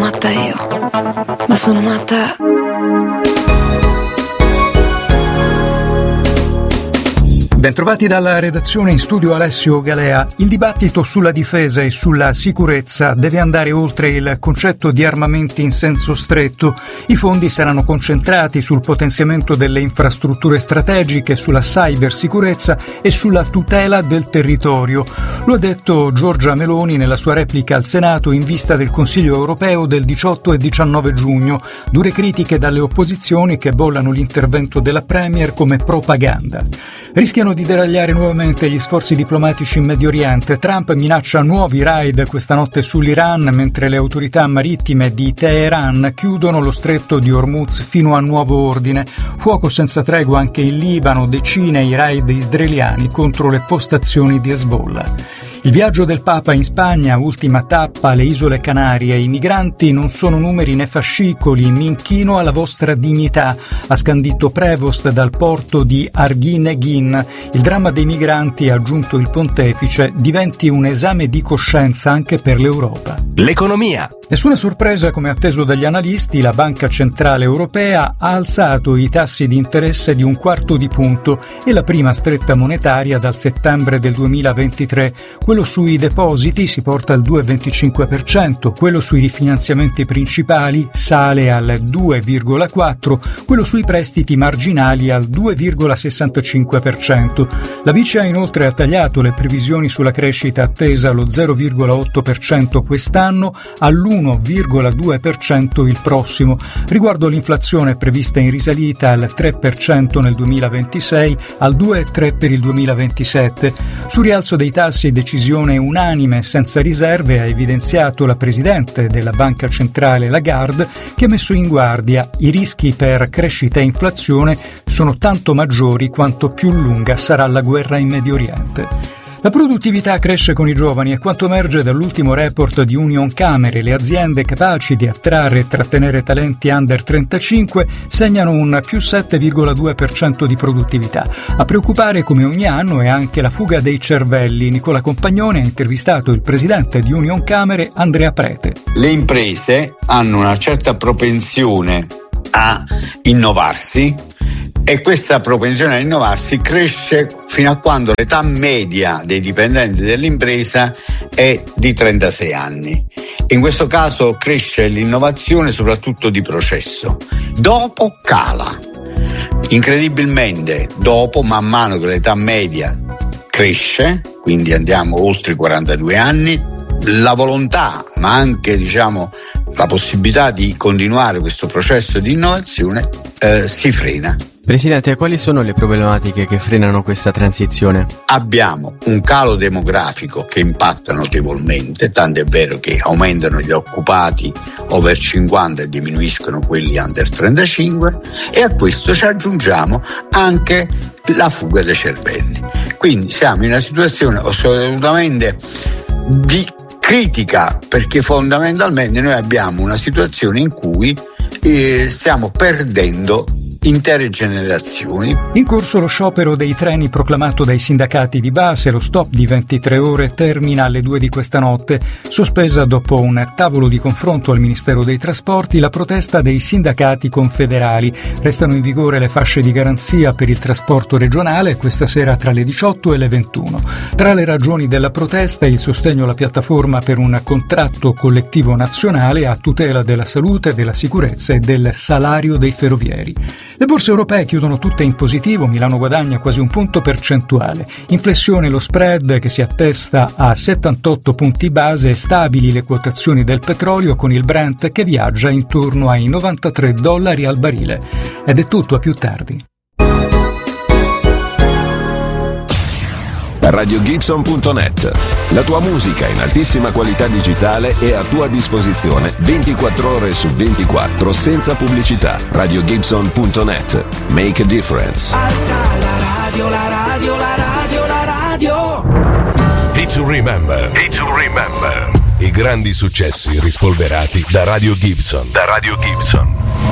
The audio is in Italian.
matta io, ma sono matta. Bentrovati dalla redazione, in studio Alessio Galea. Il dibattito sulla difesa e sulla sicurezza deve andare oltre il concetto di armamenti in senso stretto. I fondi saranno concentrati sul potenziamento delle infrastrutture strategiche, sulla cybersicurezza e sulla tutela del territorio. Lo ha detto Giorgia Meloni nella sua replica al Senato in vista del Consiglio europeo del 18 e 19 giugno. Dure critiche dalle opposizioni che bollano l'intervento della Premier come propaganda. Rischiano di deragliare nuovamente gli sforzi diplomatici in Medio Oriente. Trump minaccia nuovi raid questa notte sull'Iran, mentre le autorità marittime di Teheran chiudono lo stretto di Hormuz fino a nuovo ordine. Fuoco senza tregua anche in Libano, decine i raid israeliani contro le postazioni di Hezbollah. Il viaggio del Papa in Spagna, ultima tappa alle Isole Canarie. I migranti non sono numeri né fascicoli, mi inchino alla vostra dignità, ha scandito Prevost dal porto di Arguineguín. Il dramma dei migranti, ha aggiunto il pontefice, diventi un esame di coscienza anche per l'Europa. L'economia. Nessuna sorpresa, come atteso dagli analisti, la Banca Centrale Europea ha alzato i tassi di interesse di 1/4 punto e la prima stretta monetaria dal settembre del 2023. Quello sui depositi si porta al 2,25%, quello sui rifinanziamenti principali sale al 2,4%, quello sui prestiti marginali al 2,65%. La BCE inoltre ha tagliato le previsioni sulla crescita attesa allo 0,8% quest'anno, all'1,2% il prossimo. Riguardo l'inflazione prevista in risalita al 3% nel 2026, al 2,3% per il 2027. Sul rialzo dei tassi decisione unanime senza riserve ha evidenziato la presidente della Banca Centrale Lagarde, che ha messo in guardia: i rischi per crescita e inflazione sono tanto maggiori quanto più lunga sarà la guerra in Medio Oriente. La produttività cresce con i giovani e quanto emerge dall'ultimo report di Unioncamere, le aziende capaci di attrarre e trattenere talenti under 35 segnano un più 7,2% di produttività. A preoccupare come ogni anno è anche la fuga dei cervelli. Nicola Compagnone ha intervistato il presidente di Unioncamere, Andrea Prete. Le imprese hanno una certa propensione a innovarsi, e questa propensione a innovarsi cresce fino a quando l'età media dei dipendenti dell'impresa è di 36 anni. In questo caso cresce l'innovazione soprattutto di processo. Dopo cala. Incredibilmente, dopo, man mano che l'età media cresce, quindi andiamo oltre i 42 anni, la volontà, ma anche la possibilità di continuare questo processo di innovazione si frena. Presidente, quali sono le problematiche che frenano questa transizione? Abbiamo un calo demografico che impatta notevolmente, tanto è vero che aumentano gli occupati over 50 e diminuiscono quelli under 35, e a questo ci aggiungiamo anche la fuga dei cervelli. Quindi siamo in una situazione assolutamente di critica, perché fondamentalmente noi abbiamo una situazione in cui stiamo perdendo intere generazioni. In corso lo sciopero dei treni proclamato dai sindacati di base. Lo stop di 23 ore termina alle 2 di questa notte. Sospesa dopo un tavolo di confronto al Ministero dei Trasporti la protesta dei sindacati confederali. Restano in vigore le fasce di garanzia per il trasporto regionale questa sera tra le 18 e le 21. Tra le ragioni della protesta il sostegno alla piattaforma per un contratto collettivo nazionale a tutela della salute, della sicurezza e del salario dei ferrovieri. Le borse europee chiudono tutte in positivo, Milano guadagna quasi un punto percentuale. In flessione lo spread che si attesta a 78 punti base e stabili le quotazioni del petrolio con il Brent che viaggia intorno ai $93 al barile. Ed è tutto, a più tardi. RadioGibson.net. La tua musica in altissima qualità digitale è a tua disposizione 24 ore su 24 senza pubblicità. RadioGibson.net. Make a difference. Alza la radio, la radio, la radio, la radio. Hit to Remember. Hit to Remember. I grandi successi rispolverati da Radio Gibson. Da Radio Gibson.